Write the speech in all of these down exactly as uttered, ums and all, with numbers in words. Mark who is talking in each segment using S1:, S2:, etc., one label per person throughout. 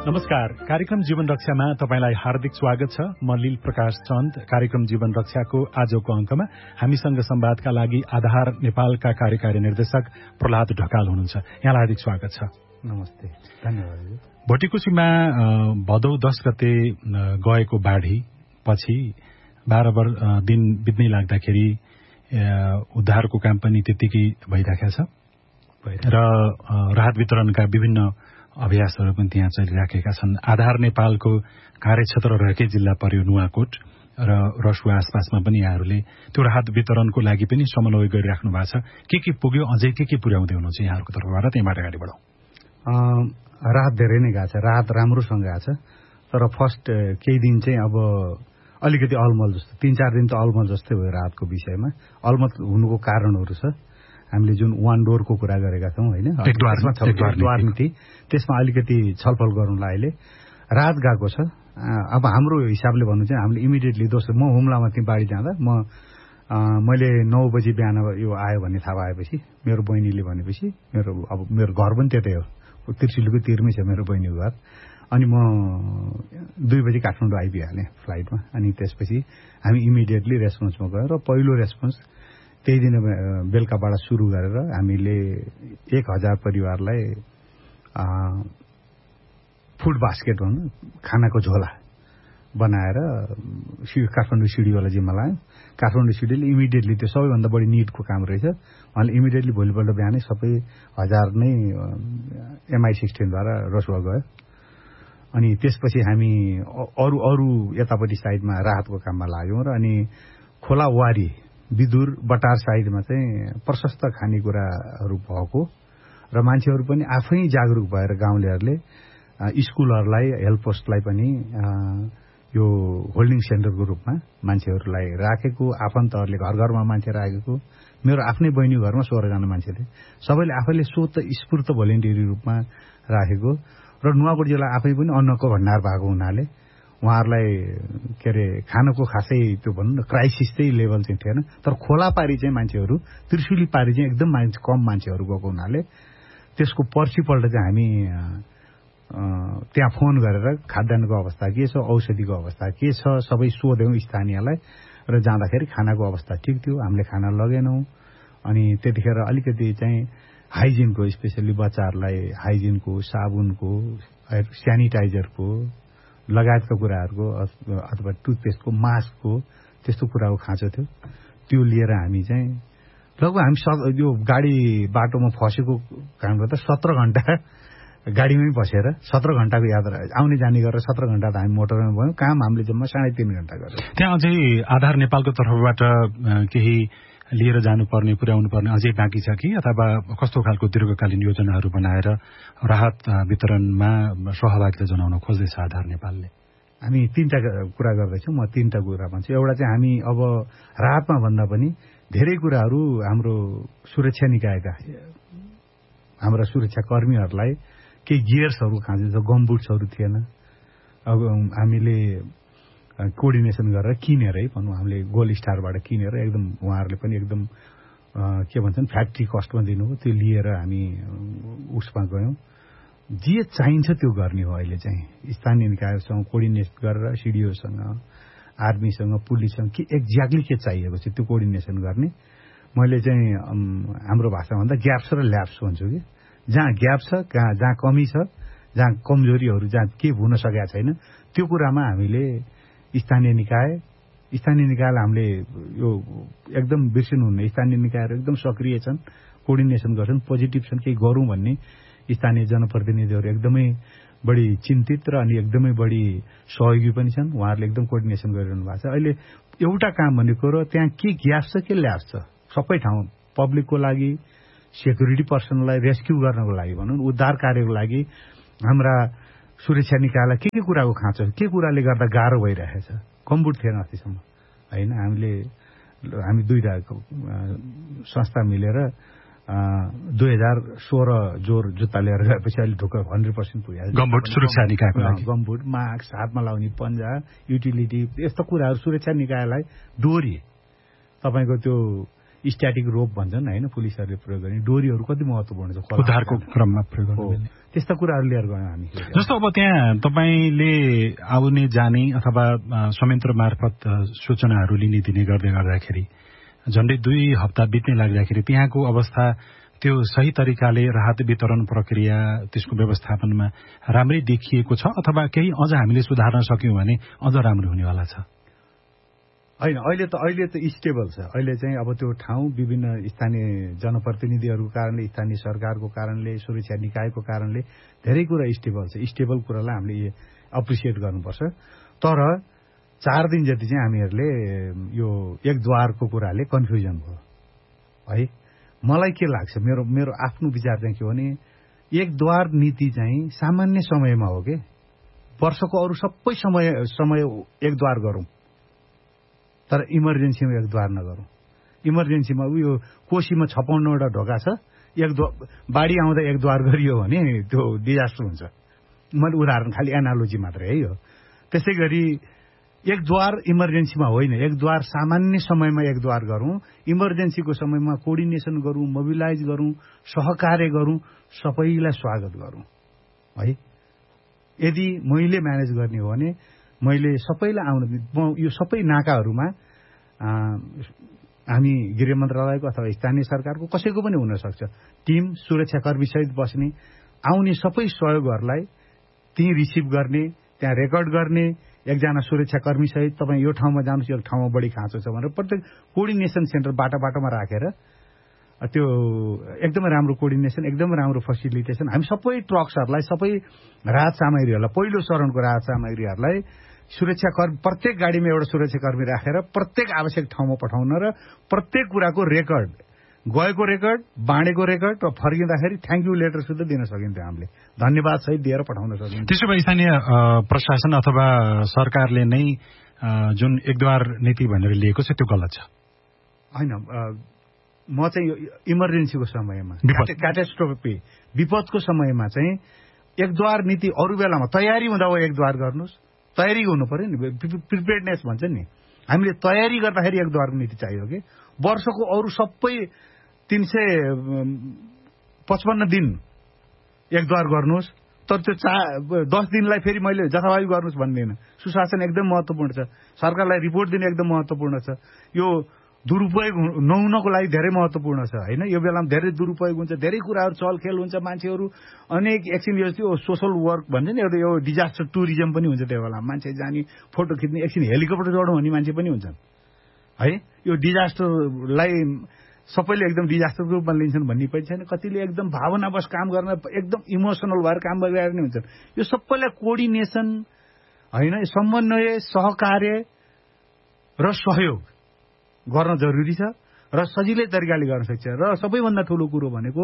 S1: नमस्कार। कार्यक्रम जीवन रक्षामा तपाईंलाई हार्दिक स्वागत छ। म लील प्रकाश चन्द। कार्यक्रम जीवन रक्षाको आजको अंकमा हामीसँग संवादका लागि आधार नेपालका कार्यकारी निर्देशक प्रहलाद ढकाल हुनुहुन्छ। यहाँलाई हार्दिक स्वागत छ।
S2: नमस्ते, धन्यवाद।
S1: भोटिकुसीमा भदौ दश गते गएको बाढ़ी पछि बाह्र दिन बित्नै लाग्दाखेरि उद्धारको काम पनि त्यतिकै भइराखेको छ र राहत वितरणका विभिन्न अभ्यासहरू पनि त्यहाँ चलिराखेका छन्। आधार नेपालको कार्यक्षेत्र रहेकै जिल्ला पर्यो नुवाकोट र रसुवा आसपासमा पनि यहाँहरूले त्यो राहत वितरणको लागि पनि समन्वय गरिराख्नु भएको छ। के के पुग्यो, अझै के के पुर्याउँदै हुनुहुन्छ यहाँहरूको तर्फबाट? त्यहीँबाट अगाडि बढौँ।
S2: राहत धेरै नै गएको छ, राहत राम्रोसँग गएको छ। तर फर्स्ट केही दिन चाहिँ अब अलिकति अलमल जस्तो, तीन चार दिन त अलमल जस्तै भयो राहतको विषयमा। अलमल हुनुको कारणहरू छ। हामीले जुन वान डोरको कुरा गरेका छौँ होइन, द्वार नीति, त्यसमा अलिकति छलफल गरौँला। अहिले राहत गएको छ। अब हाम्रो हिसाबले भन्नु चाहिँ हामीले इमिडिएटली दोस्रो, म हुम्लामा थिएँ बाढी जाँदा, म मैले नौ बजी बिहान यो आयो भन्ने थाहा पाएपछि मेरो बहिनीले भनेपछि मेरो अब मेरो घर पनि त्यतै हो, त्रिशुलीको तिरमै छ मेरो बहिनीको घर। अनि म दुई बजी काठमाडौँ आइपुगिहालेँ फ्लाइटमा। अनि त्यसपछि हामी इमिडिएटली रेस्पोन्समा गयो र पहिलो रेस्पोन्स त्यही दिन बेलुकाबाट सुरु गरेर हामीले एक हजार परिवारलाई फुड बास्केट भनौँ, खानाको झोला बनाएर काठमाडौँ सिडीवाला जिम्मा लाग्यो। काठमाडौँ सिडीले इमिडिएटली, त्यो सबैभन्दा बढी निडको काम रहेछ, उहाँले इमिडिएटली भोलिपल्ट बिहानै सबै हजार नै एमआई सिक्सटिनद्वारा रसुवा गयो। अनि त्यसपछि हामी अरू अरू यतापट्टि साइडमा राहतको काममा लाग्यौँ र अनि खोला वारी विदुर बटार साइडमा चाहिँ प्रशस्त खानेकुराहरू भएको र मान्छेहरू पनि आफै जागरुक भएर गाउँलेहरूले स्कुलहरूलाई, हेल्थ पोस्टलाई पनि यो होल्डिङ सेन्टरको रूपमा मान्छेहरूलाई राखेको, आफन्तहरूले घर घरमा मान्छे राखेको। मेरो आफ्नै बहिनी घरमा सोह्रजना मान्छेले सबैले आफैले स्वत स्फूर्त भोलिन्टियरी रूपमा राखेको र नुवाकोट जिल्ला आफै पनि अन्नको भण्डार भएको हुनाले उहाँहरूलाई के अरे खानको खासै त्यो भनौँ न क्राइसिस चाहिँ लेभल चाहिँ थिएन। तर खोला पारी चाहिँ मान्छेहरू, त्रिशुली पारी चाहिँ एकदम मान्छे कम मान्छेहरू गएको हुनाले त्यसको पर्सिपल्ट चाहिँ हामी त्यहाँ फोन गरेर खाद्यान्नको अवस्था के छ, औषधिको अवस्था के छ, सबै सोध्यौँ स्थानीयलाई। र जाँदाखेरि खानाको अवस्था ठिक थियो, हामीले खाना लगेनौँ। अनि त्यतिखेर अलिकति चाहिँ हाइजिनको, स्पेसल्ली बच्चाहरूलाई हाइजिनको, साबुनको, सेनिटाइजरको लगायतका कुराहरूको अथवा टुथपेस्टको, मास्कको, त्यस्तो कुराको खाँचो थियो। त्यो लिएर हामी चाहिँ लगभग हामी यो गाडी बाटोमा फसेको काम गर्दा सत्र घन्टा गाडीमै बसेर सत्र घन्टाको यात्रा आउने जाने गरेर सत्र घन्टा त हामी मोटरमा भयौँ। काम हामीले जम्मा साढे तीन घन्टा गऱ्यौँ।
S1: त्यहाँ अझै आधार नेपालको तर्फबाट केही लिएर जानुपर्ने, पुर्याउनु पर्ने अझै बाँकी छ कि, अथवा कस्तो खालको दीर्घकालीन योजनाहरू बनाएर राहत वितरणमा सहभागिता जनाउन खोज्दैछ आधार नेपालले?
S2: हामी तीनटा कुरा गर्दैछौँ। म तीनटा कुरा भन्छु। एउटा चाहिँ हामी अब राहतमा भन्दा पनि धेरै कुराहरू हाम्रो सुरक्षा निकायका हाम्रा सुरक्षा कर्मीहरूलाई केही गियर्सहरू खाँदैछ, गमबुट्सहरू थिएन। अब हामीले कोअर्डिनेसन गरेर किनेर है भनौँ, हामीले गोल्ड स्टारबाट किनेर एकदम उहाँहरूले पनि एकदम के भन्छन् फ्याक्ट्री कस्टमा दिनुभयो, त्यो लिएर हामी उसमा गयौँ। जे चाहिन्छ त्यो गर्ने हो। अहिले चाहिँ स्थानीय निकायसँग कोअर्डिनेट गरेर सिडिओसँग, आर्मीसँग, पुलिससँग के एक्ज्याक्टली के चाहिएको छ त्यो कोअर्डिनेसन गर्ने। मैले चाहिँ हाम्रो भाषामा भन्दा ग्याप्स र ल्याप्स भन्छु कि जहाँ ग्याप छ, कहाँ जहाँ कमी छ, जहाँ कमजोरीहरू जहाँ के हुन सकेका छैन, त्यो कुरामा हामीले स्थानीय निकाय स्थानीय निकायलाई हामीले यो एकदम बिर्सिनुहुन्न। स्थानीय निकायहरू एकदम सक्रिय छन्, कोअर्डिनेसन गर्छन्, पोजिटिभ छन्, केही गरौँ भन्ने स्थानीय जनप्रतिनिधिहरू एकदमै बढी चिन्तित र अनि एकदमै बढी सहयोगी पनि छन्। उहाँहरूले एकदम कोअर्डिनेसन गरिरहनु भएको छ। अहिले एउटा काम भनेको र त्यहाँ के ग्याप छ, के ल्याप छ, सबै ठाउँ पब्लिकको लागि, सेक्युरिटी पर्सनलाई रेस्क्यु गर्नको लागि भनौँ, उद्धार कार्यको लागि हाम्रा सुरक्षा निकायलाई के के कुराको खाँचो, के कुराले गर्दा गाह्रो भइरहेछ। कम्बुट थिएन अस्तिसम्म होइन। हामीले हामी दुईवटा संस्था मिलेर दुई हजार सोह्र जोर जुत्ता लिएर गएपछि अहिले ढुक्क हन्ड्रेड पर्सेन्ट पुग्यो।
S1: गम्बुट सुरक्षा निकायको लागि
S2: गम्बुट, मास्क, हातमा लाउने पन्जा, युटिलिटी, यस्तो कुराहरू सुरक्षा निकायलाई डोरी, तपाईँको त्यो स्ट्याटिक रोप भन्छन् होइन पुलिसहरूले प्रयोग गर्ने डोरीहरू कति महत्त्वपूर्ण छ
S1: उद्धारको क्रममा प्रयोग गर्ने
S2: त्यस्ता कुराहरू लिएर गयौँ हामी।
S1: जस्तो अब त्यहाँ तपाईँले आउने जाने अथवा संयन्त्र मार्फत सूचनाहरू लिने दिने गर्दै गर्दाखेरि झन्डै दुई हप्ता बित्ने लाग्दाखेरि त्यहाँको अवस्था त्यो सही तरिकाले राहत वितरण प्रक्रिया त्यसको व्यवस्थापनमा राम्रै देखिएको छ अथवा केही अझ हामीले सुधार्न सक्यौँ भने अझ राम्रो हुनेवाला छ?
S2: होइन, अहिले त अहिले त स्टेबल छ। अहिले चाहिँ अब त्यो ठाउँ विभिन्न स्थानीय जनप्रतिनिधिहरूको कारणले, स्थानीय सरकारको कारणले, सुरक्षा निकायको कारणले धेरै कुरा स्टेबल छ। स्टेबल कुरालाई हामीले एप्रिसिएट गर्नुपर्छ। तर चार दिन जति चाहिँ हामीहरूले यो एकद्वारको कुराले कन्फ्युजन भयो है। मलाई के लाग्छ, मेरो मेरो आफ्नो विचार चाहिँ के हो भने एकद्वार नीति चाहिँ सामान्य समयमा हो के, वर्षको अरू सबै समय समय एकद्वार गरौँ तर इमर्जेन्सीमा एकद्वार नगरौँ। इमर्जेन्सीमा उयो कोशीमा छप्पन्नवटा ढोका छ, एक बाढी आउँदा एकद्वार गरियो भने त्यो डिजास्टर हुन्छ। मैले उदाहरण खालि एनालोजी मात्रै है यो। त्यसै गरी एकद्वार इमर्जेन्सीमा होइन, एकद्वार सामान्य समयमा एकद्वार गरौँ, इमर्जेन्सीको समयमा कोर्डिनेसन गरौँ, मोबिलाइज गरौँ, सहकार्य गरौँ, सबैलाई स्वागत गरौँ है। यदि मैले म्यानेज गर्ने हो भने मैले सबैलाई आउन यो सबै नाकाहरूमा हामी गृह मन्त्रालयको अथवा स्थानीय सरकारको कसैको पनि हुनसक्छ टिम सुरक्षाकर्मीसहित बस्ने, आउने सबै सहयोगहरूलाई त्यहीँ रिसिभ गर्ने, त्यहाँ रेकर्ड गर्ने, एकजना सुरक्षाकर्मीसहित तपाईँ यो ठाउँमा जानुहोस्, यो ठाउँमा बढी खाँचो छ भनेर प्रत्येक कोर्डिनेसन सेन्टर बाटो बाटोमा राखेर त्यो एकदमै राम्रो कोर्डिनेसन, एकदमै राम्रो फेसिलिटेसन हामी सबै ट्रक्सहरूलाई, सबै राहत सामग्रीहरूलाई, पहिलो चरणको राहत सामग्रीहरूलाई सुरक्षाकर्मी प्रत्येक गाडीमा एउटा सुरक्षाकर्मी राखेर प्रत्येक आवश्यक ठाउँमा पठाउन र प्रत्येक कुराको रेकर्ड, गएको रेकर्ड, बाँडेको रेकर्ड र फर्किँदाखेरि थ्याङ्क यू लेटर सुध दिन सकिन्थ्यो। हामीले धन्यवाद सहित दिएर पठाउन सकिन्थ्यो।
S1: त्यसो भए स्थानीय प्रशासन अथवा सरकारले नै जुन एकद्वार नीति भनेर लिएको छ त्यो गलत छ
S2: होइन। म चाहिँ यो इमर्जेन्सीको समयमा, क्याटास्ट्रोफी विपदको समयमा चाहिँ एकद्वार नीति अरू बेलामा तयारी हुँदा हो एकद्वार गर्नुहोस्, तयारी हुनु पर्यो नि, प्रिपेयर्डनेस भन्छ नि। हामीले तयारी गर्दाखेरि एकद्वारको नीति चाहियो कि वर्षको अरू सबै तीन सय पचपन्न दिन एकद्वार गर्नुहोस् तर त्यो चा दस दिनलाई फेरि मैले जथाभावी गर्नुहोस् भन्दैन। सुशासन एकदम महत्त्वपूर्ण छ, सरकारलाई रिपोर्ट दिने एकदम महत्त्वपूर्ण छ, यो दुरुपयोग नहुनको लागि धेरै महत्त्वपूर्ण छ होइन। यो बेलामा धेरै दुरुपयोग हुन्छ, धेरै कुराहरू चलखेल हुन्छ, मान्छेहरू अनेक एकछिन यो त्यो सोसल वर्क भन्छ नि, एउटा यो डिजास्टर टुरिज्म पनि हुन्छ। त्यो बेलामा मान्छे जाने, फोटो खिच्ने, एकछिन हेलिकप्टर चढौँ भन्ने मान्छे पनि हुन्छन् है। यो डिजास्टरलाई सबैले एकदम डिजास्टरको रूपमा लिन्छन् भन्ने पनि छैन। कतिले एकदम भावनावश काम गर्न एकदम इमोसनल भएर काम गरिरहेको हुन्छन्। यो सबैलाई कोर्डिनेसन होइन, समन्वय, सहकार्य र सहयोग गर्न जरुरी छ र सजिलै तरिकाले गर्न सक्छ। र सबैभन्दा ठुलो कुरो भनेको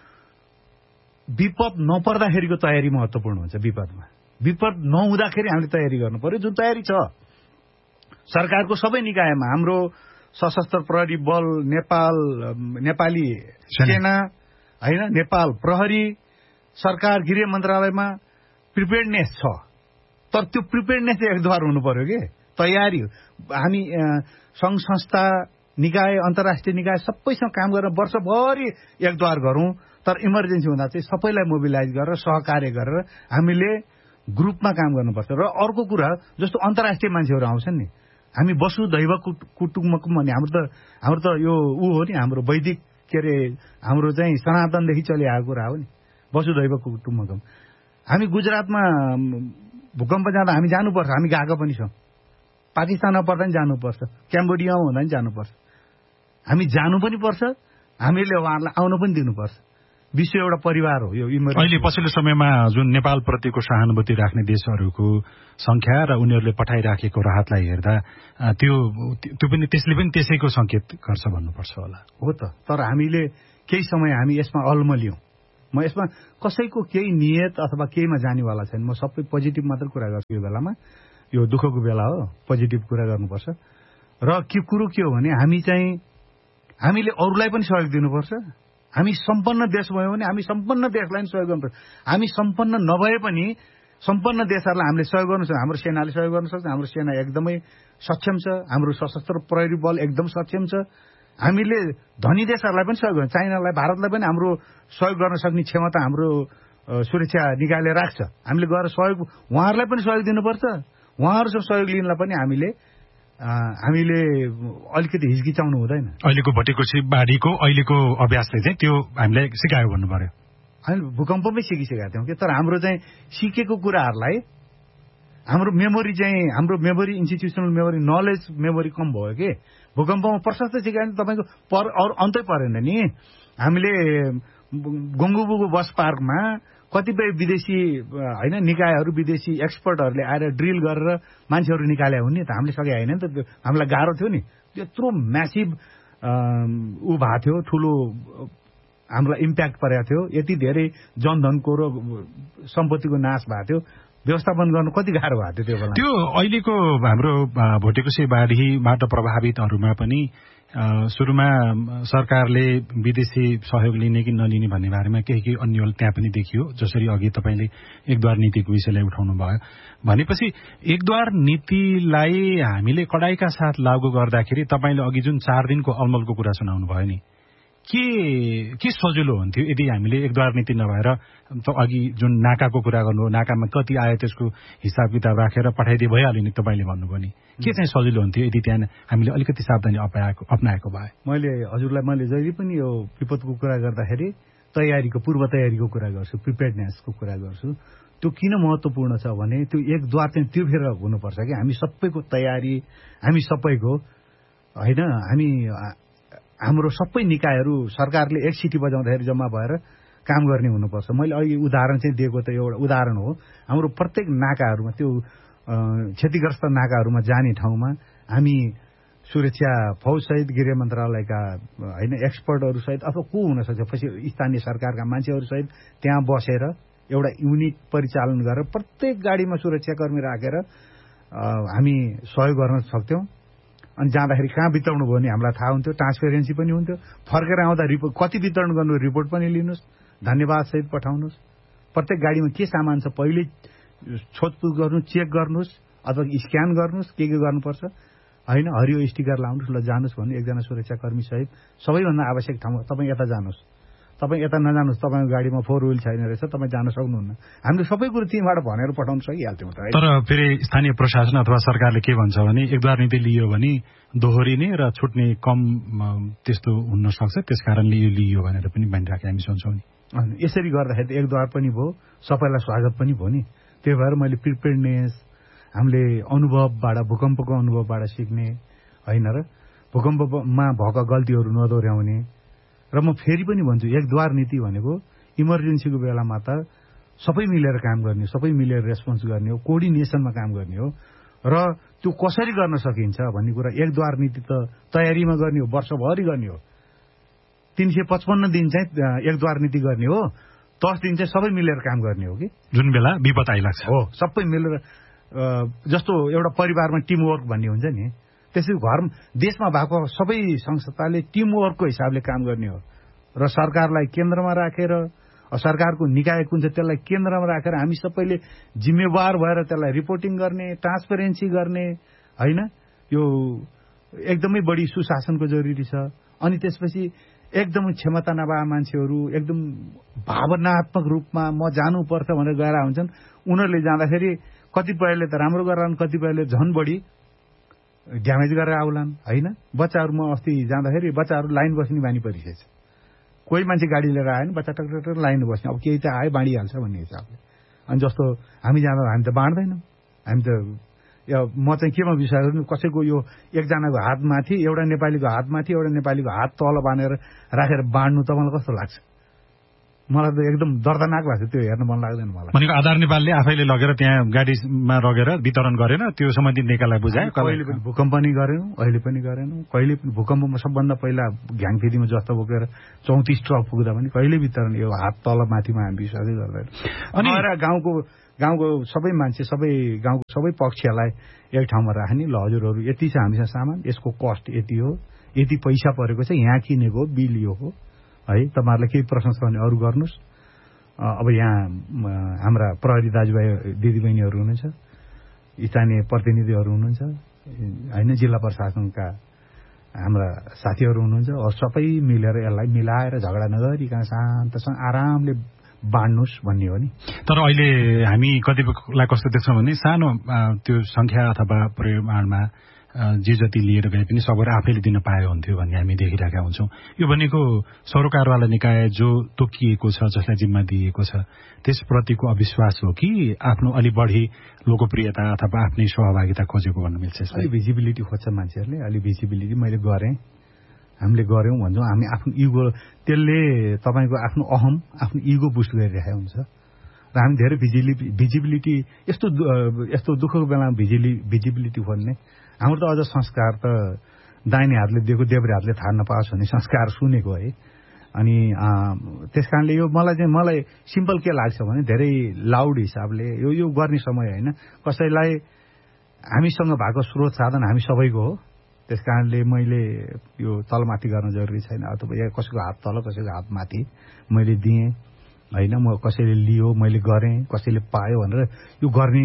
S2: विपद नपर्दाखेरिको तयारी महत्त्वपूर्ण हुन्छ। विपदमा विपद नहुँदाखेरि हामीले तयारी गर्नु पर्यो, जुन तयारी छ सरकारको सबै निकायमा। हाम्रो सशस्त्र प्रहरी बल, नेपाल नेपाली सेना होइन, नेपाल प्रहरी, सरकार, गृह मन्त्रालयमा प्रिपेयर्डनेस छ। तर त्यो प्रिपेयर्डनेस एकद्वार हुनु पर्यो के, तयारी। हामी सङ्घ संस्था, निकाय, अन्तर्राष्ट्रिय निकाय सबैसँग काम गरेर वर्षभरि एकद्वार गरौँ तर इमर्जेन्सी हुँदा चाहिँ सबैलाई मोबिलाइज गरेर सहकार्य गरेर हामीले ग्रुपमा काम गर्नुपर्छ। र अर्को कुरा जस्तो अन्तर्राष्ट्रिय मान्छेहरू आउँछन् नि, हामी वसुधैव कुटुम्बकम भन्ने हाम्रो त हाम्रो त यो ऊ हो नि, हाम्रो वैदिक के अरे हाम्रो चाहिँ सनातनदेखि चलिआएको कुरा हो नि, वसुधैव कुटुम्बकम। हामी गुजरातमा भूकम्प जाँदा हामी जानुपर्छ, हामी गएको पनि छौँ। पाकिस्तानमा पर्दा पनि जानुपर्छ, क्याम्बोडियामा हुँदा पनि जानुपर्छ। हामी जानु पनि पर्छ, हामीले उहाँहरूलाई आउनु पनि दिनुपर्छ। विश्व एउटा परिवार हो यो।
S1: अहिले पछिल्लो समयमा जुन नेपालप्रतिको सहानुभूति राख्ने देशहरूको संख्या र उनीहरूले पठाइराखेको राहतलाई हेर्दा त्यो त्यो पनि त्यसले पनि त्यसैको सङ्केत गर्छ भन्नुपर्छ होला।
S2: हो त, तर हामीले केही समय हामी यसमा अल्मलियौँ। म यसमा कसैको केही नियत अथवा केहीमा जानेवाला छैन। म सबै पोजिटिभ मात्र कुरा गर्छु यो बेलामा। यो दुःखको बेला हो, पोजिटिभ कुरा गर्नुपर्छ। र के कुरो के हो भने हामी चाहिँ हामीले अरूलाई पनि सहयोग दिनुपर्छ। हामी सम्पन्न देश भयौँ भने हामी सम्पन्न देशलाई पनि सहयोग गर्नुपर्छ। हामी सम्पन्न नभए पनि सम्पन्न देशहरूलाई हामीले सहयोग गर्नु सक्छ। हाम्रो सेनाले सहयोग गर्न सक्छ, हाम्रो सेना एकदमै सक्षम छ, हाम्रो सशस्त्र प्रहरी बल एकदम सक्षम छ, हामीले धनी देशहरूलाई पनि सहयोग गर्छ, चाइनालाई, भारतलाई पनि हाम्रो सहयोग गर्न सक्ने क्षमता हाम्रो सुरक्षा निकायले राख्छ। हामीले गएर सहयोग उहाँहरूलाई पनि सहयोग दिनुपर्छ। उहाँहरूसँग सहयोग लिनलाई पनि हामीले हामीले अलिकति हिचकिचाउनु हुँदैन।
S1: अहिलेको भटेकोसी बाढीको अहिलेको अभ्यासले चाहिँ त्यो हामीलाई सिकायो भन्नु पर्यो।
S2: हामी भूकम्पमै सिकिसकेका थियौँ कि, तर हाम्रो चाहिँ सिकेको कुराहरूलाई हाम्रो मेमोरी चाहिँ हाम्रो memory institutional memory knowledge memory कम भयो कि भूकम्पमा प्रशस्त सिकायो भने तपाईँको पर अरू अन्तै परेन नि। हामीले गङ्गुबुको बस पार्कमा कतिपय विदेशी होइन निकायहरू विदेशी एक्सपर्टहरूले आएर ड्रिल गरेर मान्छेहरू निकाले हुन् नि त, हामीले सके होइन नि त। हामीलाई गाह्रो थियो नि, त्यत्रो म्यासिभ ऊ भएको थियो, ठुलो हामीलाई इम्प्याक्ट परेको थियो, यति धेरै जनधनको र सम्पत्तिको नाश भएको थियो, व्यवस्थापन गर्नु कति गाह्रो भएको थियो त्यो बेला।
S1: त्यो अहिलेको हाम्रो भटेकोसी बाढीबाट प्रभावितहरूमा पनि सुरुमा सरकारले विदेशी सहयोग लिने कि नलिने भन्ने बारेमा केही केही अन्यल त्यहाँ पनि देखियो, जसरी अघि तपाईँले एकद्वार नीतिको विषयलाई उठाउनु भयो। भनेपछि एकद्वार नीतिलाई हामीले कडाइका साथ लागू गर्दाखेरि तपाईँले अघि जुन चार दिनको अलमलको कुरा सुनाउनु भयो नि, के के सजिलो हुन्थ्यो यदि हामीले एकद्वार नीति नभएर अघि जुन नाकाको कुरा गर्नु, नाकामा कति आयो त्यसको हिसाब किताब राखेर पठाइदिए भइहाल्यो नि, तपाईँले भन्नुभयो नि, के चाहिँ सजिलो हुन्थ्यो यदि त्यहाँ हामीले अलिकति सावधानी अप्नाएको अप्नाएको भए?
S2: मैले हजुरलाई मैले जहिले पनि यो विपदको कुरा गर्दाखेरि तयारीको पूर्व तयारीको कुरा गर्छु, प्रिपेयर्डनेसको कुरा गर्छु। त्यो किन महत्त्वपूर्ण छ भने त्यो एकद्वार चाहिँ त्यो फेर हुनुपर्छ कि हामी सबैको तयारी, हामी सबैको होइन, हामी हाम्रो सबै निकायहरू सरकारले एक सिटी बजाउँदाखेरि जम्मा भएर काम गर्ने हुनुपर्छ। मैले अघि उदाहरण चाहिँ दिएको त एउटा उदाहरण हो। हाम्रो प्रत्येक नाकाहरूमा त्यो क्षतिग्रस्त नाकाहरूमा जाने ठाउँमा हामी सुरक्षा फौजसहित गृह मन्त्रालयका होइन एक्सपर्टहरूसहित अथवा को हुनसक्छ पछि स्थानीय सरकारका मान्छेहरूसहित त्यहाँ बसेर एउटा युनिट परिचालन गरेर प्रत्येक गाडीमा सुरक्षाकर्मी राखेर हामी सहयोग गर्न सक्थ्यौँ। अनि जाँदाखेरि कहाँ वितरण भयो भने हामीलाई थाहा हुन्थ्यो, ट्रान्सपेरेन्सी पनि हुन्थ्यो। फर्केर आउँदा रिपोर्ट कति वितरण गर्नु रिपोर्ट पनि लिनुहोस्, धन्यवादसहित पठाउनुहोस्। प्रत्येक गाडीमा के सामान छ पहिले सोधपुछ गर्नु, चेक गर्नुहोस् अथवा स्क्यान गर्नुहोस्, के के गर्नुपर्छ होइन, हरियो स्टिकर लाउनुहोस्, ल जानुहोस् भन्नु एकजना सुरक्षाकर्मी सहित सबैभन्दा आवश्यक ठाउँमा तपाईँ यता जानुहोस्, तपाईँ यता नजानुहोस्, तपाईँको गाडीमा फोर व्हिल छैन रहेछ, तपाईँ जान सक्नुहुन्न। हामीले सबै कुरो त्यहीँबाट भनेर पठाउन सकिहाल्थ्यौँ।
S1: तर फेरि स्थानीय प्रशासन अथवा सरकारले के भन्छ भने एकद्वार नीति लियो भने दोहोरिने र छुट्ने कम त्यस्तो हुन सक्छ, त्यस कारणले यो लियो भनेर पनि भनिराखेको हामी सुन्छौँ नि।
S2: यसरी गर्दाखेरि एकद्वार पनि भयो, सबैलाई स्वागत पनि भयो नि। त्यही भएर मैले प्रिपेयर्डनेस, हामीले अनुभवबाट, भूकम्पको अनुभवबाट सिक्ने होइन र भूकम्पमा भएका गल्तीहरू नदोहोऱ्याउने। र म फेरि पनि भन्छु एकद्वार नीति भनेको इमर्जेन्सीको बेलामा त सबै मिलेर काम गर्ने, सबै मिलेर रेस्पोन्स गर्ने हो, कोअर्डिनेसनमा काम गर्ने हो। र त्यो कसरी गर्न सकिन्छ भन्ने कुरा एकद्वार नीति त तयारीमा गर्ने हो, वर्षभरि गर्ने हो। तीन सय पचपन्न दिन चाहिँ एकद्वार नीति गर्ने हो, दस दिन चाहिँ सबै मिलेर काम गर्ने हो कि
S1: जुन बेला विपद आइलाग्छ
S2: हो सबै मिलेर। जस्तो एउटा परिवारमा टिमवर्क भन्ने हुन्छ नि, त्यसै घर देशमा भएको सबै संस्थाले टिमवर्कको हिसाबले काम गर्ने हो। र सरकारलाई केन्द्रमा राखेर, सरकारको निकाय कुन छ त्यसलाई केन्द्रमा राखेर हामी सबैले जिम्मेवार भएर त्यसलाई रिपोर्टिङ गर्ने, ट्रान्सपेरेन्सी गर्ने होइन। यो एकदमै बढी सुशासनको जरुरी छ। अनि त्यसपछि एकदमै क्षमता नभए मान्छेहरू एकदम भावनात्मक रूपमा म जानुपर्छ भनेर गएर हुन्छन्, उनीहरूले जाँदाखेरि कतिपयले त राम्रो गरेर कतिपयले झन् बढी ड्यामेज गरेर आउलान् होइन। बच्चाहरू म अस्ति जाँदाखेरि बच्चाहरू लाइन बस्ने बानी परिसकेछ। कोही मान्छे गाडी लिएर आयो भने बच्चा टक्टर लाइन बस्ने, अब केही त आयो बाँडिहाल्छ भन्ने हिसाबले। अनि जस्तो हामी जाँदा हामी त बाँड्दैनौँ, हामी त म चाहिँ केमा विश्वास गर्छु, कसैको यो एकजनाको हातमाथि एउटा नेपालीको हातमाथि एउटा नेपालीको हात तल बाँधेर राखेर बाँड्नु तपाईँलाई कस्तो लाग्छ? मलाई त एकदम दर्दनाक लाग्छ, त्यो हेर्न मन लाग्दैन मलाई।
S1: भनेको आधार नेपालले आफैले लगेर त्यहाँ गाडीमा लगेर वितरण गरेन, त्यो सम्बन्धित निकायलाई बुझायो।
S2: कहिले पनि भूकम्प नि गरेनौँ, अहिले पनि गरेनौँ। कहिले पनि भूकम्पमा सबभन्दा पहिला घ्याङफेदीमा जस्तो बोकेर चौतिस ट्रक पुग्दा पनि कहिले वितरण यो हात तल माथिमा हामी विश्वासै गर्दैन। अनि गाउँको गाउँको सबै मान्छे, सबै गाउँको सबै पक्षलाई एक ठाउँमा राख्ने, ल हजुरहरू यति छ हामीसँग सामान, यसको कस्ट यति हो, यति पैसा परेको छ, यहाँ किनेको बिल यो हो है, तपाईँहरूलाई केही प्रश्न छ भने अरू गर्नुहोस्। अब यहाँ हाम्रा प्रहरी दाजुभाइ दिदीबहिनीहरू हुनुहुन्छ, स्थानीय प्रतिनिधिहरू हुनुहुन्छ होइन, जिल्ला प्रशासनका हाम्रा साथीहरू हुनुहुन्छ सबै मिलेर यसलाई मिलाएर झगडा नगरिकन शान्तसँग आरामले बाँड्नुहोस् भन्ने हो नि।
S1: तर अहिले हामी कतिपयलाई कस्तो देख्छौँ भने सानो त्यो संख्या अथवा परिमाणमा जे जति लिएर गए पनि सबैले आफैले दिन पाए हुन्थ्यो भन्ने हामी देखिरहेका हुन्छौँ। यो भनेको सरोकारवाला निकाय जो तोकिएको छ, जसलाई जिम्मा दिएको छ, त्यसप्रतिको अविश्वास हो कि आफ्नो अलि बढी लोकप्रियता अथवा आफ्नै सहभागिता खोजेको भन्न मिल्छ?
S2: अलि भिजिबिलिटी खोज्छ मान्छेहरूले, अलि भिजिबिलिटी मैले गरेँ, हामीले गर्यौँ भन्छौँ। हामी आफ्नो इगो, त्यसले तपाईँको आफ्नो अहम, आफ्नो इगो बुस्ट गरिरहेको हुन्छ र हामी धेरै भिजिबिलिटी भिजिबिलिटी यस्तो यस्तो दुःखको बेलामा भिजिलि भिजिबिलिटी खोज्ने। हाम्रो त अझ संस्कार त दाहिने हातले दिएको देब्रे हातले थाहा नपाओस् भन्ने संस्कार सुनेको है। अनि त्यस कारणले यो मलाई चाहिँ मलाई सिम्पल के लाग्छ भने धेरै लाउड हिसाबले यो यो गर्ने समय होइन। कसैलाई हामीसँग भएको स्रोत साधन हामी सबैको हो, त्यस कारणले मैले यो तलमाथि गर्न जरुरी छैन। अथवा या कसैको हात तल कसैको हात माथि मैले दिएँ होइन, म कसैले लियो मैले गरेँ, कसैले पायो भनेर यो गर्ने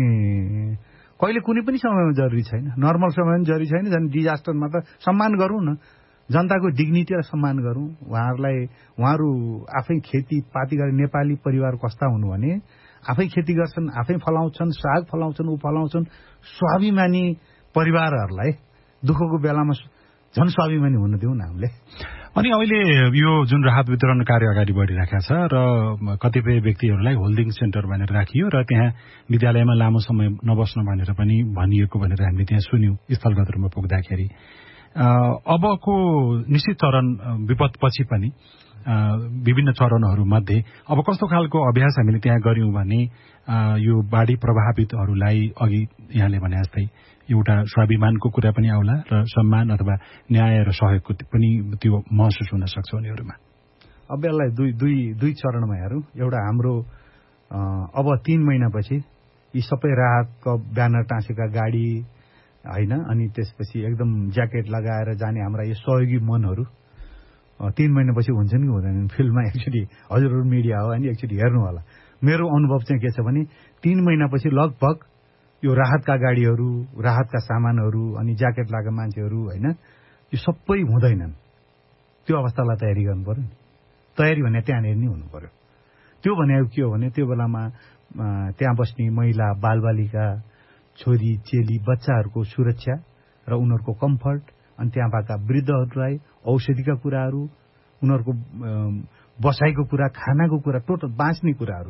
S2: कहिले कुनै पनि समयमा जरुरी छैन। नर्मल समयमा जरुरी छैन। झन् डिजास्टरमा त सम्मान गरौँ न, जनताको डिग्निटीलाई सम्मान गरौँ। उहाँहरूलाई उहाँहरू आफै खेतीपाती गरे नेपाली परिवार कस्ता हुनु भने आफै खेती गर्छन्, आफै फलाउँछन्, साग फलाउँछन्, ऊ फलाउँछन्। स्वाभिमानी परिवारहरूलाई दुःखको बेलामा झन् स्वाभिमानी हुन दिउँ न हामीले।
S1: अनि अहिले यो जुन राहत वितरण कार्य अगाडि बढिरहेको छ र कतिपय व्यक्तिहरूलाई होल्डिङ सेन्टर भनेर राखियो र त्यहाँ विद्यालयमा लामो समय नबस्न भनेर पनि भनिएको भनेर हामीले त्यहाँ सुन्यौँ स्थलगत रूपमा पुग्दाखेरि। अबको निश्चित चरण विपदपछि पनि विभिन्न चरणहरूमध्ये अब कस्तो खालको अभ्यास हामीले त्यहाँ गऱ्यौँ भने यो बाढी प्रभावितहरूलाई अघि यहाँले भने जस्तै एउटा स्वाभिमानको कुरा पनि आउला र सम्मान अथवा न्याय र सहयोगको पनि त्यो महसुस हुन सक्छ उनीहरूमा।
S2: अब यसलाई दुई दुई दुई चरणमा हेरौँ। एउटा हाम्रो अब तीन महिनापछि यी सबै राहतको ब्यानर टाँसेका गाडी होइन, अनि त्यसपछि एकदम ज्याकेट लगाएर जाने हाम्रा यो सहयोगी मनहरू तीन महिनापछि हुन्छन् कि हुँदैनन् फिल्डमा एक्चुअली हजुरहरू मिडिया हो अनि एक्चुअली हेर्नु होला। मेरो अनुभव चाहिँ के छ भने तीन महिनापछि लगभग यो राहतका गाडीहरू, राहतका सामानहरू अनि ज्याकेट लगाएका मान्छेहरू होइन, यो सबै हुँदैनन्। त्यो अवस्थालाई तयारी गर्नु पर्यो नि। तयारी भने त्यहाँनिर नै हुनु पर्यो। त्यो भनेको के हो भने त्यो बेलामा त्यहाँ बस्ने महिला, बालबालिका, छोरी चेली, बच्चाहरूको सुरक्षा र उनीहरूको कम्फर्ट, अनि त्यहाँ भएका वृद्धहरूलाई औषधिका कुराहरू, उनीहरूको बसाइको कुरा, खानाको कुरा, टोटल बाँच्ने कुराहरू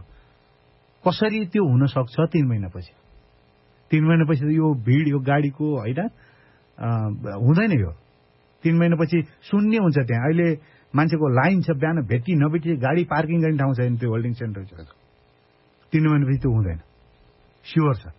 S2: कसरी त्यो हुन सक्छ तीन महिनापछि। तीन महिनापछि यो भिड, यो गाडीको होइन हुँदैन। यो तीन महिनापछि शून्य हुन्छ। त्यहाँ अहिले मान्छेको लाइन छ, बिहान भेटी नभेटी गाडी पार्किङ गर्ने ठाउँ छैन त्यो होल्डिङ सेन्टर छ। तीन महिनापछि त्यो हुँदैन, स्योर छ।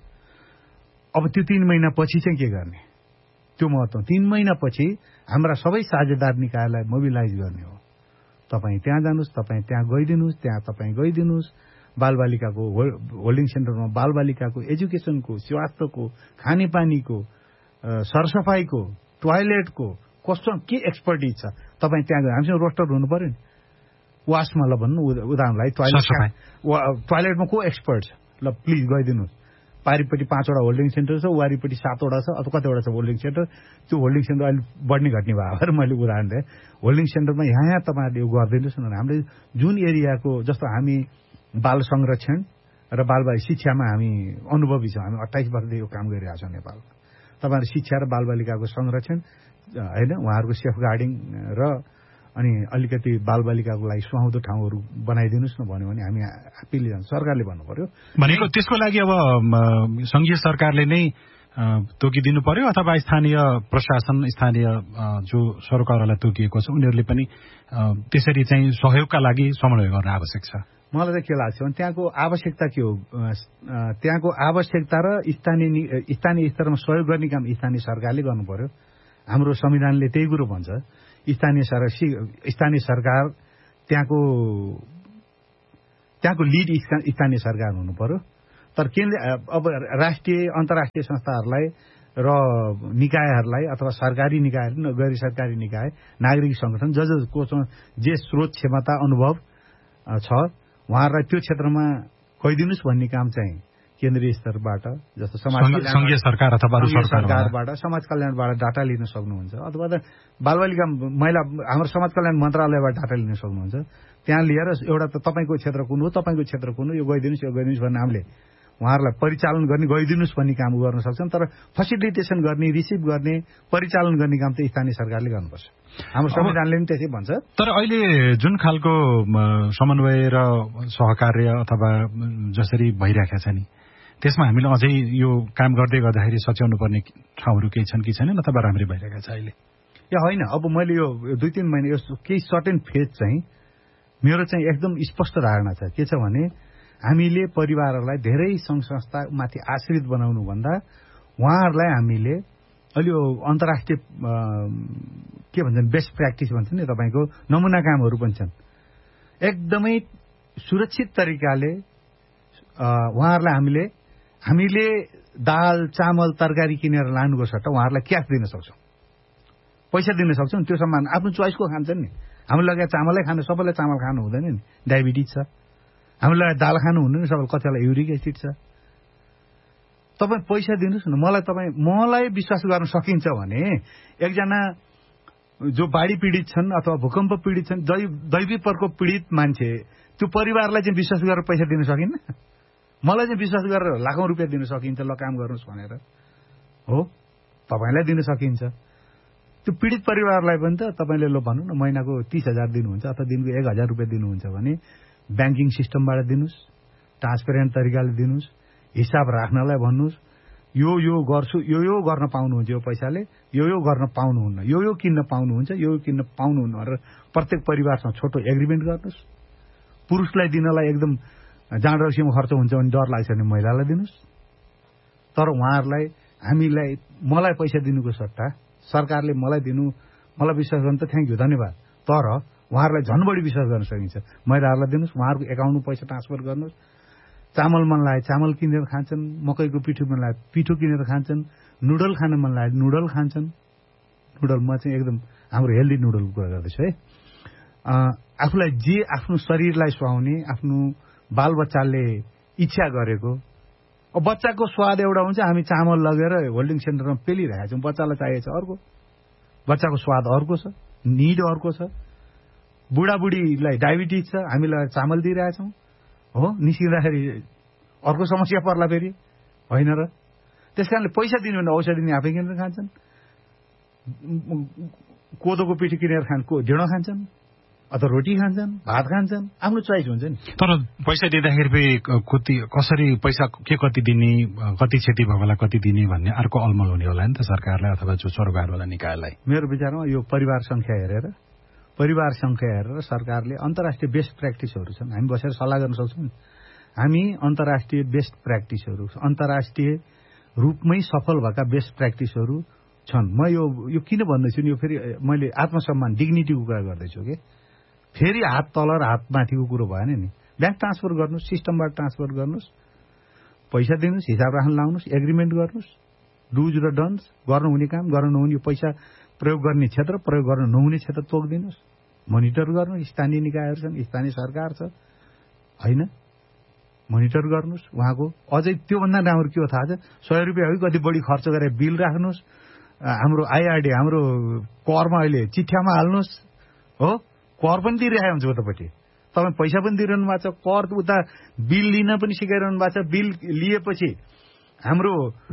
S2: अब त्यो तीन महिनापछि चाहिँ के गर्ने, त्यो महत्त्व। तीन महिनापछि हाम्रा सबै साझेदार निकायलाई मोबिलाइज गर्ने हो। तपाईँ त्यहाँ जानुहोस्, तपाईँ त्यहाँ गइदिनुहोस्, त्यहाँ तपाईँ गइदिनुहोस्। बालबालिकाको होल्डिङ सेन्टरमा बालबालिकाको एजुकेसनको, स्वास्थ्यको, खानेपानीको, सरसफाइको, टोयलेटको कस्तो के एक्सपर्टिज छ तपाईँ त्यहाँ गएर हामीसँग रोस्टर हुनु पर्यो नि। वासमा ल भन्नु उदाहरणलाई टोयलेट टोयलेटमा को एक्सपर्ट छ ल प्लिज गइदिनुहोस्। पारिपट्टि पाँचवटा होल्डिङ सेन्टर छ, वारिपट्टि सातवटा छ अथवा कतिवटा छ होल्डिङ सेन्टर। त्यो होल्डिङ सेन्टर अहिले बढ्ने घट्ने भयो भएर मैले उदाहरण दिएँ। होल्डिङ सेन्टरमा यहाँ यहाँ तपाईँहरूले यो गरिदिनुहोस् न। हामीले जुन एरियाको जस्तो हामी बाल संरक्षण र बालबालिका शिक्षामा हामी अनुभवी छौँ। हामी अट्ठाइस वर्षदेखि यो काम गरिरहेको छौँ नेपालमा। तपाईँहरू शिक्षा र बालबालिकाको संरक्षण होइन, उहाँहरूको सेफ गार्डिङ र अनि अलिकति बालबालिकाको लागि सुहाउँदो ठाउँहरू बनाइदिनुहोस् न भन्यो भने हामी आफैले जान्छ, सरकारले भन्नु पर्यो
S1: भनेको। त्यसको लागि अब संघीय सरकारले नै तोकिदिनु पर्यो अथवा स्थानीय प्रशासन, स्थानीय जो सरकारहरूलाई तोकिएको छ उनीहरूले पनि त्यसरी चाहिँ सहयोगका लागि समन्वय गर्न आवश्यक छ।
S2: मलाई चाहिँ के लाग्छ भने त्यहाँको आवश्यकता के हो, त्यहाँको आवश्यकता र स्थानीय स्थानीय स्तरमा सहयोग गर्ने काम स्थानीय सरकारले गर्नु पर्यो। हाम्रो संविधानले त्यही कुरो भन्छ, स्थानीय सरकार स्थानीय सरकार त्यहाँको त्यहाँको लिड स्थानीय सरकार हुनु पर्यो। तर केन्द्र अब राष्ट्रिय अन्तर्राष्ट्रिय संस्थाहरूलाई र निकायहरूलाई अथवा सरकारी निकाय, गैर सरकारी निकाय, नागरिक संगठन ज जसको जे स्रोत क्षमता अनुभव छ उहाँहरूलाई त्यो क्षेत्रमा गइदिनुहोस् भन्ने काम चाहिँ केन्द्रीय स्तरबाट जस्तो समाज
S1: संघीय सरकार अथवा
S2: सरकारबाट समाज कल्याणबाट डाटा लिन सक्नुहुन्छ अथवा त बालबालिका महिला हाम्रो समाज कल्याण मन्त्रालयबाट डाटा लिन सक्नुहुन्छ। त्यहाँ लिएर एउटा त तपाईँको क्षेत्र कुन हो, तपाईँको क्षेत्र कुन हो, यो गइदिनुहोस् यो गइदिनुहोस् भन्ने हामीले उहाँहरूलाई परिचालन गर्ने गइदिनुहोस् भन्ने काम गर्न सक्छन्। तर फसिलिटेसन गर्ने, रिसिभ गर्ने, परिचालन गर्ने काम त स्थानीय सरकारले गर्नुपर्छ। हाम्रो संविधानले पनि त्यसै भन्छ।
S1: तर अहिले जुन खालको समन्वय र सहकार्य अथवा जसरी भइरहेका छ नि त्यसमा हामीले अझै यो काम गर्दै गर्दाखेरि सच्याउनु पर्ने ठाउँहरू केही छन् कि छैनन् अथवा राम्रै भइरहेका छ अहिले?
S2: या होइन, अब मैले यो दुई तिन महिना यो केही सर्टेन फेज चाहिँ मेरो चाहिँ एकदम स्पष्ट धारणा छ। के छ भने हामीले परिवारहरूलाई धेरै सङ्घ संस्थामाथि आश्रित बनाउनुभन्दा उहाँहरूलाई हामीले अलि यो अन्तर्राष्ट्रिय के भन्छन् बेस्ट प्र्याक्टिस भन्छ नि तपाईँको नमुना कामहरू पनि छन्। एकदमै सुरक्षित तरिकाले उहाँहरूलाई हामीले हामीले दाल चामल तरकारी किनेर लानुको सट्टा उहाँहरूलाई क्यास दिन सक्छौँ, पैसा दिन सक्छौँ। त्यो सामान आफ्नो चोइसको खान्छन् नि। हामीले लगाए चामलै खानु, सबैलाई चामल खानु हुँदैन नि, डायबिटिज छ। हामीले लगाए दाल खानु हुँदैन, सबैलाई कतिलाई युरिक एसिड छ। तपाईँ पैसा दिनुहोस् न, मलाई तपाईँ मलाई विश्वास गर्न सकिन्छ भने एकजना जो बाढी पीडित छन् अथवा भूकम्प पीडित छन्, दैवी प्रकोप पीडित मान्छे, त्यो परिवारलाई चाहिँ विश्वास गरेर पैसा दिन सकिन्न। मलाई चाहिँ विश्वास गरेर लाखौँ रुपियाँ दिन सकिन्छ, ल काम गर्नुहोस् भनेर हो, तपाईँलाई दिन सकिन्छ। त्यो पीडित परिवारलाई पनि त तपाईँले ल भन्नु न महिनाको तीस हजार दिनुहुन्छ अथवा दिनको एक हजार रुपियाँ दिनुहुन्छ भने ब्याङ्किङ सिस्टमबाट दिनुहोस्, ट्रान्सपेरेन्ट तरिकाले दिनुहोस्, हिसाब राख्नलाई भन्नुहोस्, यो यो गर्छु, यो यो गर्न पाउनुहुन्छ, यो पैसाले यो यो गर्न पाउनुहुन्न, यो यो किन्न पाउनुहुन्छ, यो यो किन्न पाउनुहुन्न भनेर प्रत्येक परिवारसँग छोटो एग्रिमेन्ट गर्नुहोस्। पुरुषलाई दिनलाई एकदम जाँड रक्सीमा खर्च हुन्छ भने डर लाग्छ भने महिलालाई दिनुहोस्। तर उहाँहरूलाई हामीलाई मलाई पैसा दिनुको सट्टा सरकारले मलाई दिनु, मलाई विश्वास गर्नु त थ्याङ्क यू धन्यवाद, तर उहाँहरूलाई झन् बढी विश्वास गर्न सकिन्छ। महिलाहरूलाई दिनुहोस्, उहाँहरूको एकाउन्टमा पैसा ट्रान्सफर गर्नुहोस्। चामल मन लागे चामल किनेर खान्छन्, मकैको पिठो मन लागे पिठो किनेर खान्छन्, नुडल खान मन लागे नुडल खान्छन्। नुडल म चाहिँ एकदम हाम्रो हेल्दी नुडलको कुरा गर्दैछु है। आफूलाई जे आफ्नो शरीरलाई सुहाउने, आफ्नो बालबच्चाले इच्छा गरेको, अब बच्चाको स्वाद एउटा हुन्छ, हामी चामल लगेर होल्डिङ सेन्टरमा पेलिरहेका छौँ, बच्चालाई चाहिएको छ अर्को, बच्चाको स्वाद अर्को छ, निड अर्को छ। बुढाबुढीलाई डायबिटिज छ, हामीलाई चामल दिइरहेछौँ हो, निस्किँदाखेरि अर्को समस्या पर्ला फेरि होइन र। त्यस कारणले पैसा दिनु भने औषधि नि आफै किनेर खान्छन्, कोदोको पिठो किनेर खान ढिँडो खान्छन् अथवा रोटी खान्छन्, भात खान्छन्, आफ्नो चोइस हुन्छ नि।
S1: तर पैसा दिँदाखेरि फेरि कति कसरी पैसा के कति दिने, कति क्षति भएकोलाई कति दिने भन्ने अर्को अलमल हुने होला नि त सरकारलाई अथवा जो सरकारवाला निकायलाई।
S2: मेरो विचारमा यो परिवार संख्या हेरेर परिवार संख्या हेरेर सरकारले अन्तर्राष्ट्रिय बेस्ट प्र्याक्टिसहरू छन्, हामी बसेर सल्लाह गर्न सक्छौँ। हामी अन्तर्राष्ट्रिय बेस्ट प्र्याक्टिसहरू, अन्तर्राष्ट्रिय रूपमै सफल भएका बेस्ट प्र्याक्टिसहरू छन्। म यो यो किन भन्दैछु नि, यो फेरि मैले आत्मसम्मान डिग्निटीको कुरा गर्दैछु कि फेरि हात तल र हात माथिको कुरो भएन नि। ब्याङ्क ट्रान्सफर गर्नुहोस्, सिस्टमबाट ट्रान्सफर गर्नुहोस्, पैसा दिनुहोस्, हिसाब राख्न लाउनुहोस्, एग्रिमेन्ट गर्नुहोस्, डुज र डन्स, गर्नुहुने काम गर्न नहुने, पैसा प्रयोग गर्ने क्षेत्र प्रयोग गर्न नहुने क्षेत्र तोकिदिनुहोस्, मोनिटर गर्नु। स्थानीय निकायहरू छन्, स्थानीय सरकार छ होइन, मोनिटर गर्नुहोस् उहाँको। अझै त्योभन्दा राम्रो के हो थाहा छ, सय रुपियाँ हो कति बढी खर्च गरेर बिल राख्नुहोस्, हाम्रो आइआरडी हाम्रो करमा अहिले चिठ्यामा हाल्नुहोस् हो, कर पनि दिइरहेको हुन्छ उतापट्टि, तपाईँ पैसा पनि दिइरहनु भएको छ, कर उता बिल लिन पनि सिकाइरहनु भएको छ। बिल लिएपछि हाम्रो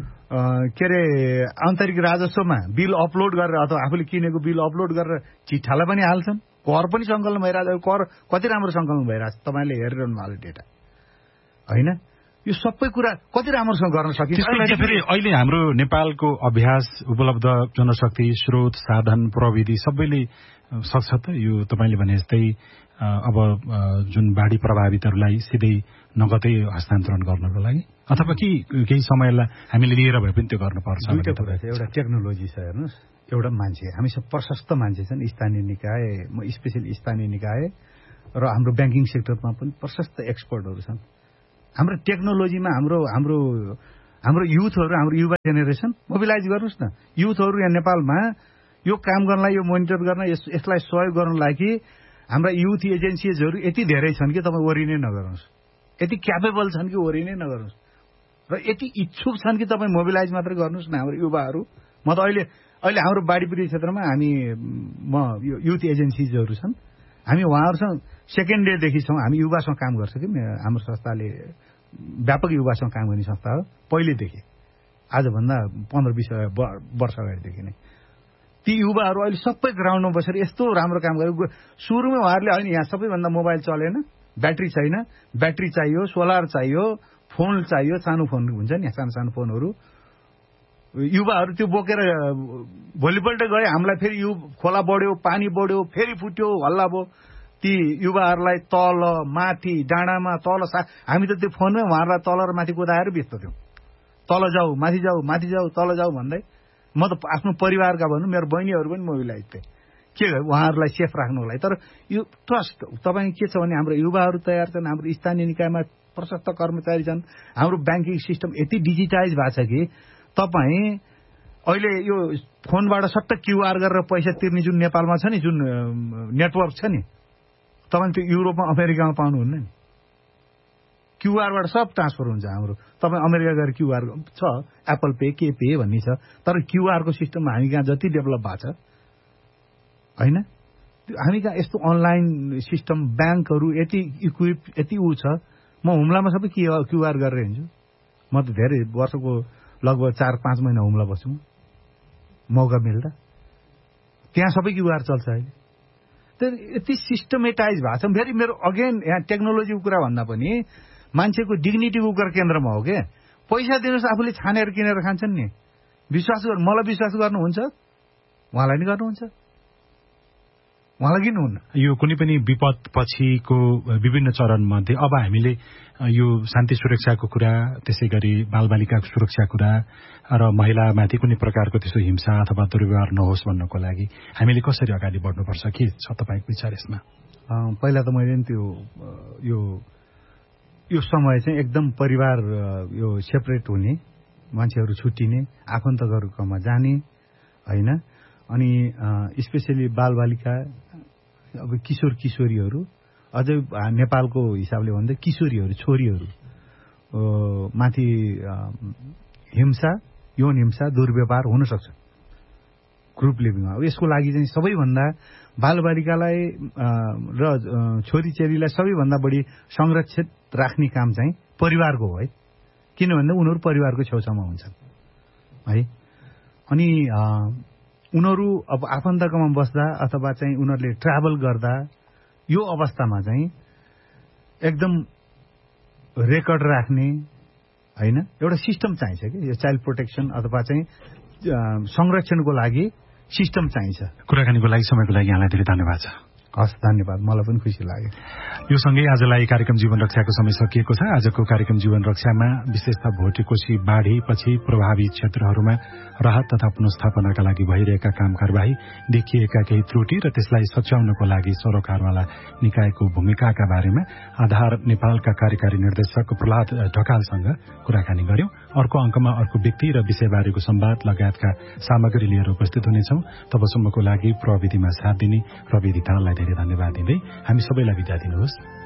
S2: के अरे आन्तरिक राजस्वमा बिल अपलोड गरेर अथवा आफूले किनेको बिल अपलोड गरेर चिठालाई पनि हाल्छन्, कर पनि सङ्कलन भइरहेको छ। कर कति राम्रो सङ्कलन भइरहेको छ, तपाईँले हेरिरहनु भएको डेटा होइन। यो सबै कुरा कति राम्रोसँग गर्न सकिन्छ।
S1: फेरि अहिले हाम्रो नेपालको अभ्यास, उपलब्ध जनशक्ति, स्रोत, साधन, प्रविधि सबैले सक्छ त यो तपाईँले भने जस्तै अब जुन बाढी प्रभावितहरूलाई सिधै नगदै हस्तान्तरण गर्नको लागि, अथवा कि केही समयलाई हामीले लिएर भए पनि त्यो गर्नुपर्छ?
S2: दुईटा कुरा छ, एउटा टेक्नोलोजी छ हेर्नुहोस्, एउटा मान्छे, हामीसँग प्रशस्त मान्छे छन्, स्थानीय निकाय, म स्पेसल स्थानीय निकाय र हाम्रो ब्याङ्किङ सेक्टरमा पनि प्रशस्त एक्सपर्टहरू छन्। हाम्रो टेक्नोलोजीमा हाम्रो हाम्रो हाम्रो युथहरू, हाम्रो युवा जेनेरेसन मोबिलाइज गर्नुहोस् न। युथहरू यहाँ नेपालमा यो काम गर्नलाई, यो मोनिटर गर्न, यसलाई सहयोग गर्नलाई कि हाम्रा युथ एजेन्सीजहरू यति धेरै छन् कि तपाईँ वरि नै नगर्नुहोस्, यति क्यापेबल छन् कि वरि नै नगर्नुहोस्। र यति इच्छुक छन् कि तपाईँ मोबिलाइज मात्रै गर्नुहोस् न हाम्रो युवाहरू। म त अहिले अहिले हाम्रो बाढीपीडित क्षेत्रमा हामी म यो युथ एजेन्सिजहरू छन्, हामी उहाँहरूसँग सेकेन्ड डेदेखि छौँ। हामी युवासँग काम गर्छ कि हाम्रो संस्थाले व्यापक युवासँग काम गर्ने संस्था हो। पहिलेदेखि आजभन्दा पन्ध्र बिस वर्ष अगाडिदेखि नै ती युवाहरू अहिले सबै ग्राउन्डमा बसेर यस्तो राम्रो काम गरे। सुरुमै उहाँहरूले होइन यहाँ सबैभन्दा मोबाइल चलेन, ब्याट्री छैन, ब्याट्री चाहियो, सोलर चाहियो, फोन चाहियो, सानो फोन हुन्छ नि सानो सानो फोनहरू। युवाहरू त्यो बोकेर भोलिपल्ट गए, हामीलाई फेरि यु खोला बढ्यो, पानी बढ्यो, फेरि फुट्यो, हल्ला भयो। ती युवाहरूलाई तल माथि डाँडामा तल सा हामी त त्यो फोनमै उहाँहरूलाई तल र माथि कुदाएर बेच्दथ्यौँ। तल जाऊ, माथि जाऊ, माथि जाऊ, तल जाऊ भन्दै। म त आफ्नो परिवारका भनौँ, मेरो बहिनीहरू पनि मोबिलाइज थिए के उहाँहरूलाई सेफ राख्नुको लागि। तर यो ट्रस्ट तपाईँ के छ भने हाम्रो युवाहरू तयार छन्, हाम्रो स्थानीय निकायमा प्रशस्त कर्मचारी छन्, हाम्रो ब्याङ्किङ सिस्टम यति डिजिटाइज भएको छ कि तपाईँ अहिले यो फोनबाट सट्ट क्युआर गरेर पैसा तिर्ने जुन नेपालमा छ नि, जुन नेटवर्क छ नि, तपाईँ त्यो युरोपमा अमेरिकामा पाउनुहुन्न नि। क्युआरबाट सब ट्रान्सफर हुन्छ हाम्रो। तपाईँ अमेरिका गएर क्युआर छ, एप्पल पे के पे भन्ने छ, तर क्युआरको सिस्टम हामी कहाँ जति डेभलप भएको छ होइन, हामी कहाँ यस्तो अनलाइन सिस्टम ब्याङ्कहरू यति इक्विप यति ऊ छ। म हुम्लामा सबै क्युआर गरेर हिँड्छु। म त धेरै वर्षको लगभग चार पाँच महिना हुम्ला बस्छु, मौका मिल्दा त्यहाँ सबै क्युआर चल्छ अहिले। त्यो यति सिस्टमेटाइज भएको छ। फेरि मेरो अगेन यहाँ टेक्नोलोजीको कुरा भन्दा पनि मान्छेको डिग्निटीको कुरा केन्द्रमा हो क्या। पैसा दिनुहोस् आफूले छानेर किनेर खान्छन् नि। विश्वास गर्नु, मलाई विश्वास गर्नुहुन्छ, उहाँलाई नि गर्नुहुन्छ, उहाँलाई किन हुन्न।
S1: यो कुनै पनि विपद पछिको विभिन्न चरणमध्ये अब हामीले यो शान्ति सुरक्षाको कुरा, त्यसै गरी बालबालिकाको सुरक्षा कुरा र महिलामाथि कुनै प्रकारको त्यस्तो हिंसा अथवा दुर्व्यवहार नहोस् भन्नको लागि हामीले कसरी अगाडि बढ्नुपर्छ, के छ तपाईँको विचार यसमा?
S2: पहिला त मैले नि त्यो यो यो समय चाहिँ एकदम परिवार यो सेपरेट हुने, मान्छेहरू छुट्टिने, आफन्तहरूकोमा जाने होइन। अनि स्पेसली बालबालिका, अब किशोर किशोरीहरू, अझै नेपालको हिसाबले भन्दा किशोरीहरू, छोरीहरू माथि हिंसा, यौन हिंसा, दुर्व्यवहार हुन सक्छ ग्रुप लिभिङमा। अब यसको लागि चाहिँ सबैभन्दा बालबालिकालाई र छोरीचेलीलाई सबैभन्दा बढी संरक्षित राख्ने काम चाहिँ परिवारको हो है, किनभने उनीहरू परिवारको छेउछाउमा हुन्छन् है। अनि उनीहरू अब आफन्तकोमा बस्दा अथवा चाहिँ उनीहरूले ट्राभल गर्दा यो अवस्थामा चाहिँ एकदम रेकर्ड राख्ने होइन एउटा सिस्टम चाहिन्छ कि यो चाइल्ड प्रोटेक्सन अथवा चाहिँ संरक्षणको लागि सिस्टम चाहिन्छ।
S1: कुराकानीको लागि, समयको लागि यहाँलाई धेरै धन्यवाद छ।
S2: हस्, धन्यवाद, मलाई पनि खुसी लाग्यो।
S1: यो सँगै आजलाई कार्यक्रम जीवन रक्षाको समय सकिएको छ। आजको कार्यक्रम जीवन रक्षामा विशेषतः भोटेकोशी बाढी पछि प्रभावित क्षेत्रहरूमा राहत तथा पुनर्स्थापनाका लागि भइरहेका काम कारबाही, देखिएका केही त्रुटि र त्यसलाई सच्याउनको लागि सरोकारवाला निकायको भूमिकाका बारेमा आधार नेपालका कार्यकारी निर्देशक प्रहलाद ढकालसँग कुराकानी गर्यौं। अर्को अङ्कमा अर्को व्यक्ति र विषयबारेको संवाद लगायतका सामग्री लिएर उपस्थित हुनेछौं। तबसम्मको लागि प्रविधिमा साथ दिने प्रविधि ताललाई धेरै धन्यवाद दिँदै हामी सबैलाई बिदा दिनुहोस्।